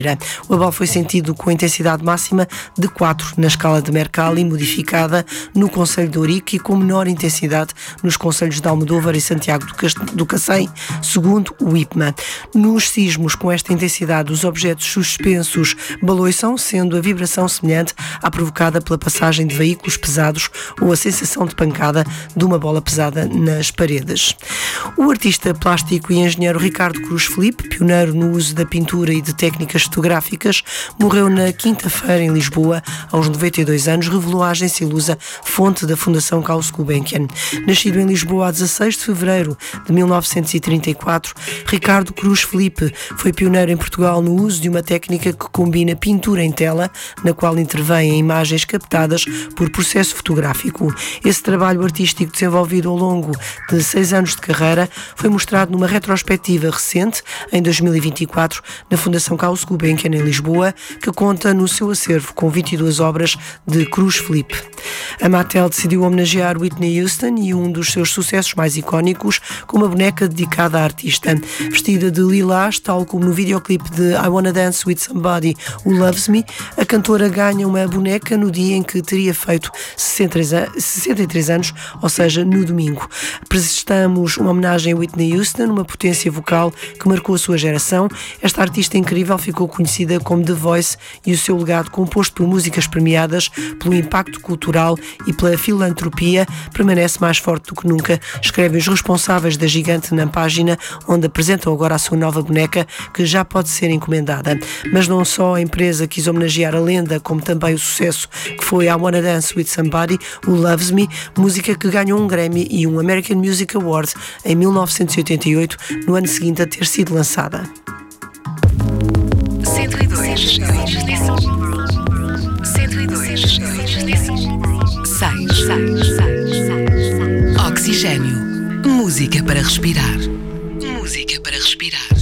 O abalo foi sentido com intensidade máxima de 4 na escala de Mercalli, modificada no concelho de Ourique, e com menor intensidade nos concelhos de Almodóvar e Santiago do Cacém, segundo o IPMA. Nos sismos com esta intensidade, os objetos suspensos baloiçam, sendo a vibração semelhante à provocada pela passagem de veículos pesados ou a sensação de pancada de uma bola pesada nas paredes. O artista plástico e engenheiro Ricardo Cruz Felipe, pioneiro no uso da pintura e de técnicas fotográficas, morreu na quinta-feira em Lisboa, aos 92 anos, revelou a agência Lusa, fonte da Fundação Caus Gulbenkian. Nascido em Lisboa a 16 de fevereiro de 1934, Ricardo Cruz Felipe foi pioneiro em Portugal no uso de uma técnica que combina pintura em tela, na qual intervêm imagens captadas por processo fotográfico. Esse trabalho artístico, desenvolvido ao longo de 6 anos de carreira, foi mostrado numa retrospectiva recente, em 2024, na Fundação Caus Gulbenkian em Lisboa, que conta no seu acervo com 22 obras de Cruz Felipe. A Mattel decidiu homenagear Whitney Houston e um dos seus sucessos mais icónicos com uma boneca dedicada à artista. Vestida de lilás, tal como no videoclipe de I Wanna Dance With Somebody Who Loves Me, a cantora ganha uma boneca no dia em que teria feito 63 anos, ou seja, no domingo. Prestamos uma homenagem a Whitney Houston, uma potência vocal que marcou a sua geração. Esta artista incrível ficou conhecida como The Voice e o seu legado, composto por músicas premiadas, pelo impacto cultural e pela filantropia, permanece mais forte do que nunca, escrevem os responsáveis da gigante na página, onde apresentam agora a sua nova boneca, que já pode ser encomendada. Mas não só a empresa quis homenagear a lenda, como também o sucesso que foi I Wanna Dance With Somebody Who Loves Me, música que ganhou um Grammy e um American Music Award em 1988, no ano seguinte a ter sido lançada. 102. 102. 6. Oxigênio. Música para respirar. Música para respirar.